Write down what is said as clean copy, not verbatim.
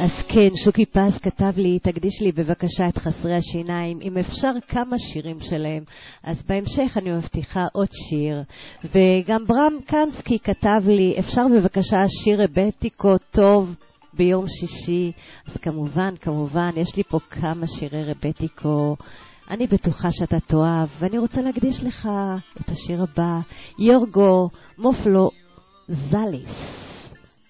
אז כן, שוקי פס כתב לי, תקדיש לי בבקשה את חסרי השיניים, אם אפשר כמה שירים שלהם. אז בהמשך אני מבטיחה עוד שיר. וגם ברם קנסקי כתב לי, אפשר בבקשה שיר רבטיקו טוב ביום שישי. אז כמובן, יש לי פה כמה שירי רבטיקו. אני בטוחה שאתה תאהב, ואני רוצה להקדיש לך את השיר הבא, יורגו מופלו זליס.